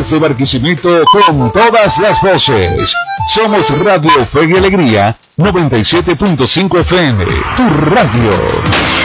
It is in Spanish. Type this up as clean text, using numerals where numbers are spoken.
desde Barquisimeto con todas las voces. Somos Radio Fe y Alegría 97.5 FM, tu radio.